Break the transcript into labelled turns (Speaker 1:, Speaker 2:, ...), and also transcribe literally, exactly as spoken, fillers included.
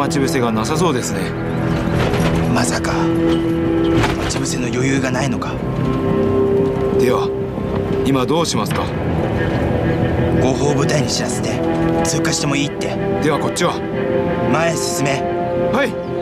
Speaker 1: 待ち伏せがなさそうですね。
Speaker 2: まさか待ち伏せの余裕がないのか。
Speaker 1: では今どうしますか。
Speaker 2: 後方部隊に知らせて通過してもいいって。
Speaker 1: ではこっちは。
Speaker 2: 前へ進め。
Speaker 1: はい。